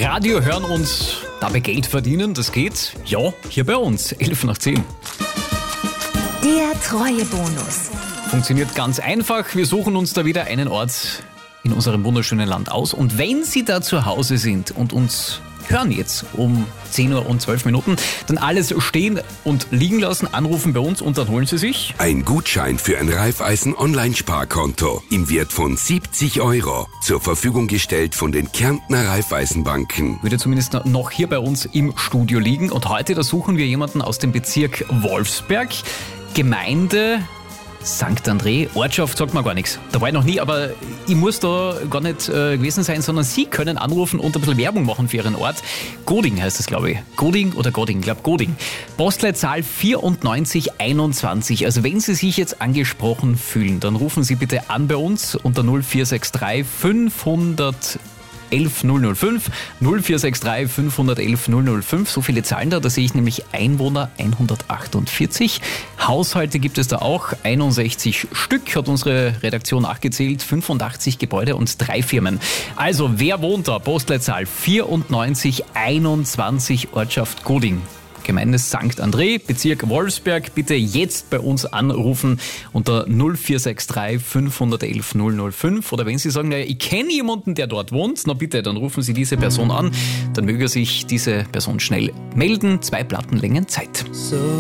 Radio hören und dabei Geld verdienen, das geht, ja, hier bei uns, 11 nach 10. Der Treuebonus. Funktioniert ganz einfach, wir suchen uns da wieder einen Ort in unserem wunderschönen Land aus. Und wenn Sie da zu Hause sind und uns hören jetzt um 10 Uhr und 12 Minuten, dann alles stehen und liegen lassen, anrufen bei uns und dann holen Sie sich ein Gutschein für ein Raiffeisen-Online-Sparkonto im Wert von 70 € zur Verfügung gestellt von den Kärntner Raiffeisenbanken. würde zumindest noch hier bei uns im Studio liegen. Und heute, da suchen wir jemanden aus dem Bezirk Wolfsberg, Gemeinde St. André, Ortschaft sagt mir gar nichts. Da war ich noch nie, aber ich muss da gar nicht gewesen sein, sondern Sie können anrufen und ein bisschen Werbung machen für Ihren Ort. Goding heißt das, glaube ich. Goding oder Goding? Ich glaube Goding. Postleitzahl 9421. Also wenn Sie sich jetzt angesprochen fühlen, dann rufen Sie bitte an bei uns unter 0463 511 005, 0463 511 005. So viele Zahlen da sehe ich nämlich Einwohner 148. Haushalte gibt es da auch, 61 Stück, hat unsere Redaktion nachgezählt, 85 Gebäude und 3 Firmen. Also, wer wohnt da? Postleitzahl 9421, Ortschaft Goding. Gemeinde St. André, Bezirk Wolfsberg, bitte jetzt bei uns anrufen unter 0463 511 005. Oder wenn Sie sagen, naja, ich kenne jemanden, der dort wohnt, na bitte, dann rufen Sie diese Person an, dann möge sich diese Person schnell melden. 2 Plattenlängen Zeit.